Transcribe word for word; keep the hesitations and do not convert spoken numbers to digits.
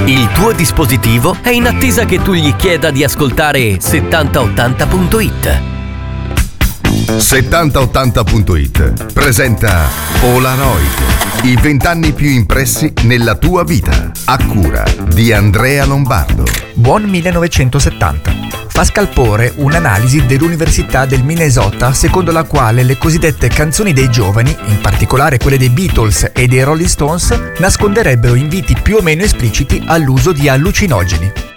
Il tuo dispositivo è in attesa che tu gli chieda di ascoltare settanta ottanta punto it. settanta ottanta punto it presenta Polaroid, i vent'anni più impressi nella tua vita, a cura di Andrea Lombardo. Buon millenovecentosettanta. Fa scalpore un'analisi dell'Università del Minnesota secondo la quale le cosiddette canzoni dei giovani, in particolare quelle dei Beatles e dei Rolling Stones, nasconderebbero inviti più o meno espliciti all'uso di allucinogeni.